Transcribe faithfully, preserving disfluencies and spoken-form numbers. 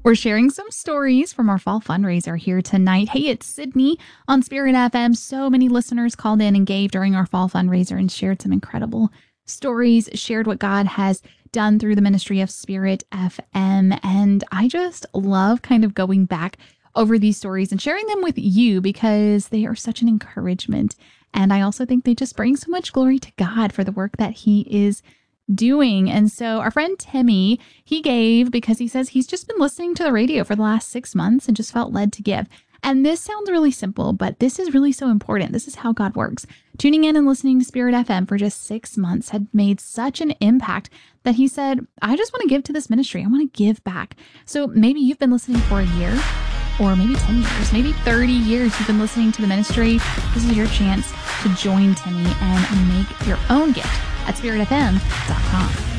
We're sharing some stories from our fall fundraiser here tonight. Hey, it's Sydney on Spirit F M. So many listeners called in and gave during our fall fundraiser and shared some incredible stories, shared what God has done through the ministry of Spirit F M. And I just love kind of going back over these stories and sharing them with you because they are such an encouragement. And I also think they just bring so much glory to God for the work that He is doing. And so our friend Timmy, he gave because he says he's just been listening to the radio for the last six months and just felt led to give. And this sounds really simple, but this is really so important. This is how God works. Tuning in and listening to Spirit F M for just six months had made such an impact that he said, I just want to give to this ministry. I want to give back. So maybe you've been listening for a year, or maybe ten years, maybe thirty years you've been listening to the ministry. This is your chance to join Timmy and make your own gift at spirit f m dot com.